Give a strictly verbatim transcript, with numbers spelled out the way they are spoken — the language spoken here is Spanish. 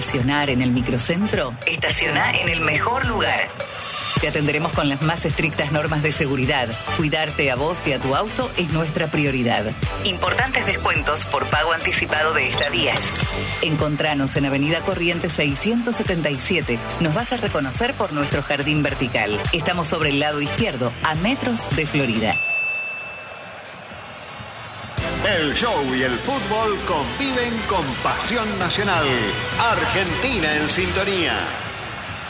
estacionar en el microcentro? Estaciona en el mejor lugar. Te atenderemos con las más estrictas normas de seguridad. Cuidarte a vos y a tu auto es nuestra prioridad. Importantes descuentos por pago anticipado de estadías. Encontranos en Avenida Corrientes seiscientos setenta y siete. Nos vas a reconocer por nuestro jardín vertical. Estamos sobre el lado izquierdo, a metros de Florida. El show y el fútbol conviven con pasión nacional. Argentina en sintonía.